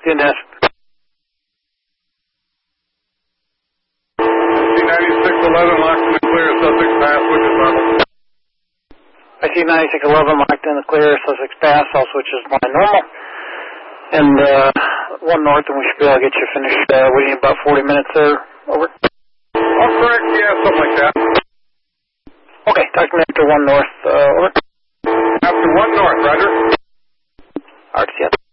Fantastic. C9611 locked in the clear, Sussex Pass, which is normal. I see 9611 locked in the clear, Sussex Pass, all switches line normal. And 1 north, and we should be able to get you finished waiting about 40 minutes there. Over. Oh, correct, yeah, something like that. Okay, talk to me after 1 north. Over. After 1 north, Roger. RTS.